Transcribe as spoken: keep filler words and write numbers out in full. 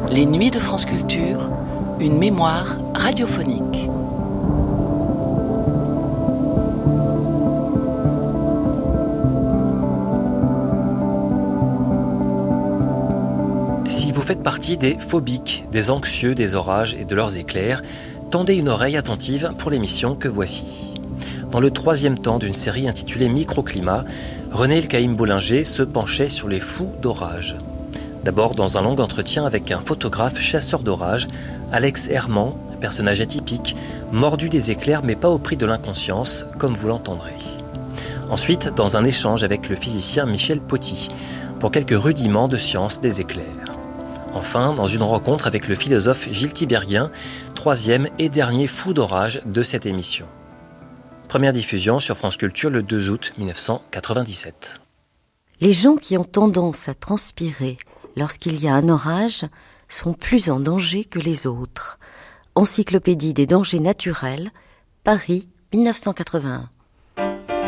Les Nuits de France Culture, une mémoire radiophonique. Si vous faites partie des phobiques, des anxieux des orages et de leurs éclairs, tendez une oreille attentive pour l'émission que voici. Dans le troisième temps d'une série intitulée Microclimat, René Elkaïm Bollinger se penchait sur les fous d'orage. D'abord dans un long entretien avec un photographe chasseur d'orage, Alex Herman, personnage atypique, mordu des éclairs mais pas au prix de l'inconscience, comme vous l'entendrez. Ensuite, dans un échange avec le physicien Michel Poty, pour quelques rudiments de science des éclairs. Enfin, dans une rencontre avec le philosophe Gilles Tiberghien, troisième et dernier fou d'orage de cette émission. Première diffusion sur France Culture le deux août mille neuf cent quatre-vingt-dix-sept. Les gens qui ont tendance à transpirer lorsqu'il y a un orage sont plus en danger que les autres. Encyclopédie des dangers naturels, Paris, mille neuf cent quatre-vingt-un.